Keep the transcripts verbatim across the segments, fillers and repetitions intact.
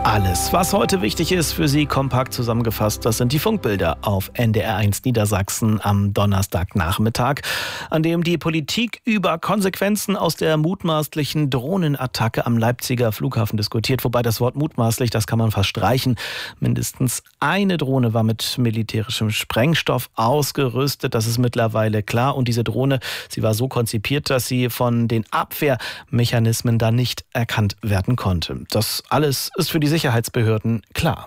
Alles, was heute wichtig ist, für Sie kompakt zusammengefasst, das sind die Funkbilder auf N D R eins Niedersachsen am Donnerstagnachmittag, an dem die Politik über Konsequenzen aus der mutmaßlichen Drohnenattacke am Leipziger Flughafen diskutiert. Wobei das Wort mutmaßlich, das kann man fast streichen. Mindestens eine Drohne war mit militärischem Sprengstoff ausgerüstet, das ist mittlerweile klar. Und diese Drohne, sie war so konzipiert, dass sie von den Abwehrmechanismen da nicht erkannt werden konnte. Das alles ist für die Sicherheitsbehörden klar.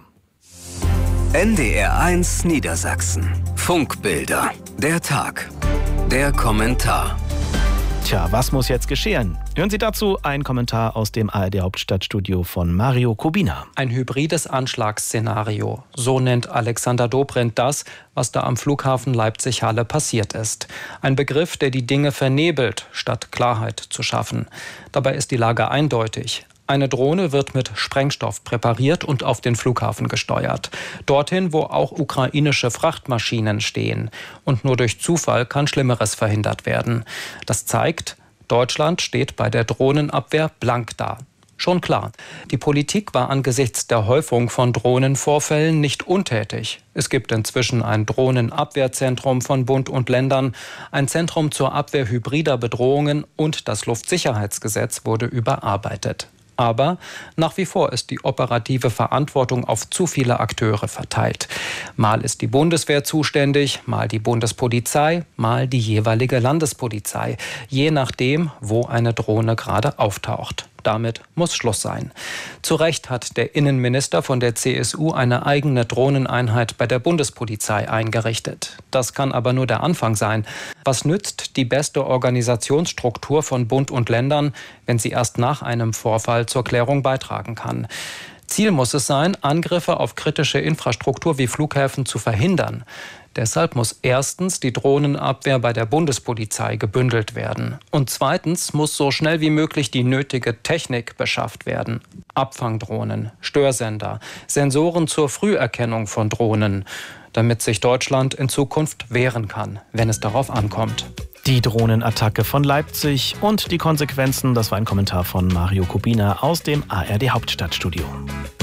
N D R eins Niedersachsen. Funkbilder. Der Tag. Der Kommentar. Tja, was muss jetzt geschehen? Hören Sie dazu einen Kommentar aus dem A R D-Hauptstadtstudio von Mario Kubina. Ein hybrides Anschlagsszenario. So nennt Alexander Dobrindt das, was da am Flughafen Leipzig-Halle passiert ist. Ein Begriff, der die Dinge vernebelt, statt Klarheit zu schaffen. Dabei ist die Lage eindeutig. Eine Drohne wird mit Sprengstoff präpariert und auf den Flughafen gesteuert. Dorthin, wo auch ukrainische Frachtmaschinen stehen. Und nur durch Zufall kann Schlimmeres verhindert werden. Das zeigt, Deutschland steht bei der Drohnenabwehr blank da. Schon klar, die Politik war angesichts der Häufung von Drohnenvorfällen nicht untätig. Es gibt inzwischen ein Drohnenabwehrzentrum von Bund und Ländern, ein Zentrum zur Abwehr hybrider Bedrohungen und das Luftsicherheitsgesetz wurde überarbeitet. Aber nach wie vor ist die operative Verantwortung auf zu viele Akteure verteilt. Mal ist die Bundeswehr zuständig, mal die Bundespolizei, mal die jeweilige Landespolizei. Je nachdem, wo eine Drohne gerade auftaucht. Damit muss Schluss sein. Zu Recht hat der Innenminister von der C S U eine eigene Drohneneinheit bei der Bundespolizei eingerichtet. Das kann aber nur der Anfang sein. Was nützt die beste Organisationsstruktur von Bund und Ländern, wenn sie erst nach einem Vorfall zur Klärung beitragen kann? Ziel muss es sein, Angriffe auf kritische Infrastruktur wie Flughäfen zu verhindern. Deshalb muss erstens die Drohnenabwehr bei der Bundespolizei gebündelt werden. Und zweitens muss so schnell wie möglich die nötige Technik beschafft werden. Abfangdrohnen, Störsender, Sensoren zur Früherkennung von Drohnen, damit sich Deutschland in Zukunft wehren kann, wenn es darauf ankommt. Die Drohnenattacke von Leipzig und die Konsequenzen, das war ein Kommentar von Mario Kubina aus dem A R D-Hauptstadtstudio.